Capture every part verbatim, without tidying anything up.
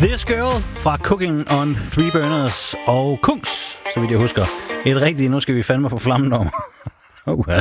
This Girl fra Cooking on Three Burners og Kungs, så vidt jeg husker. Et rigtigt, nu skal vi fandme på flammen om. uh-huh.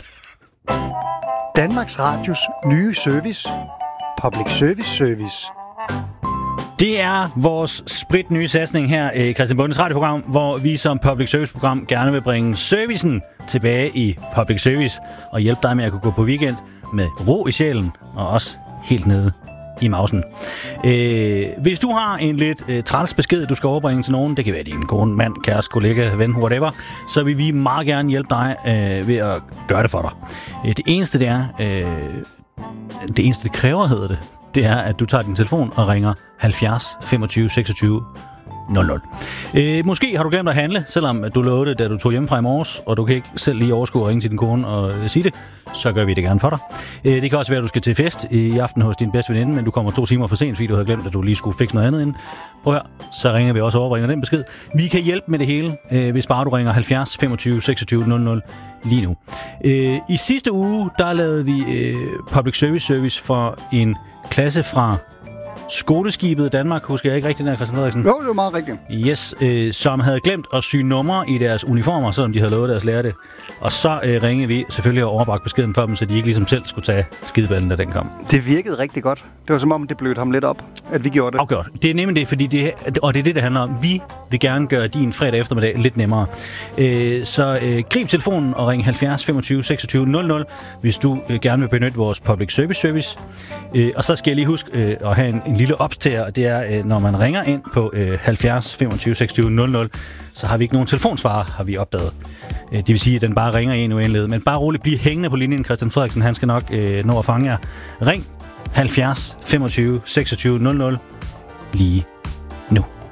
Danmarks Radios nye service. Public Service Service. Det er vores sprit nye satsning her i Christian Bondes radioprogram, hvor vi som public service program gerne vil bringe servicen tilbage i public service og hjælpe dig med at kunne gå på weekend med ro i sjælen og også helt nede i mausen. Øh, hvis du har en lidt øh, træls besked, du skal overbringe til nogen, det kan være din kone, mand, kæreste, kollega, ven, whatever, så vil vi meget gerne hjælpe dig øh, ved at gøre det for dig. Øh, det eneste, det er, øh, det eneste, det kræver, hedder det, det er, at du tager din telefon og ringer halvfjerds femogtyve seksogtyve nul nul. Øh, måske har du glemt at handle, selvom du lovede det, da du tog hjemmefra i morges, og du kan ikke selv lige overskue at ringe til din kone og sige det, så gør vi det gerne for dig. Øh, det kan også være, at du skal til fest i aften hos din bedste veninde, men du kommer to timer for sent, fordi du havde glemt, at du lige skulle fikse noget andet ind. Prøv at høre, så ringer vi også og overbringer den besked. Vi kan hjælpe med det hele, øh, hvis bare du ringer halvfjerds femogtyve seksogtyve nul nul lige nu. Øh, I sidste uge, der lavede vi øh, public service service for en klasse fra Skoleskibet Danmark, husker jeg ikke rigtigt, der, Christian Frederiksen? Jo, det var meget rigtigt. Yes, øh, som havde glemt at sy numre i deres uniformer, selvom de havde lovet deres lærer det. Og så øh, ringede vi selvfølgelig og overbragte beskeden for dem, så de ikke ligesom selv skulle tage skideballen, da den kom. Det virkede rigtig godt. Det var som om, det blødte ham lidt op, at vi gjorde det. Afgjort. Det er nemlig det, fordi det, og det er det, det handler om. Vi vil gerne gøre din fredag eftermiddag lidt nemmere. Øh, så øh, grib telefonen og ring halvfjerds femogtyve seksogtyve nul nul, hvis du øh, gerne vil benytte vores public service service. Øh, og så skal jeg lige huske øh, at have en, en lille opstærer, og det er, øh, når man ringer ind på øh, halvfjerds femogtyve seksogtyve nul nul, så har vi ikke nogen telefonsvarer, har vi opdaget. Øh, det vil sige, at den bare ringer i en uendelighed. Men bare roligt, bliv hængende på linjen, Christian Frederiksen, han skal nok øh, nå at fange jer. Ring halvfjerds femogtyve seksogtyve nul nul lige nu.